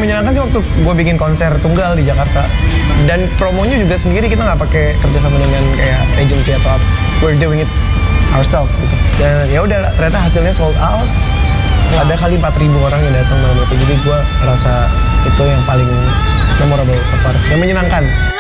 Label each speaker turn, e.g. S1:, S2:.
S1: menyenangkan sih waktu gue bikin konser tunggal di Jakarta. Dan promonya juga sendiri, kita nggak pakai kerjasama dengan kayak agency atau apa. We're doing it ourselves gitu. Dan ya udah ternyata hasilnya sold out. Ada kali 4.000 orang yang datang malam itu. Jadi gue rasa itu yang paling memorable so far, yang menyenangkan.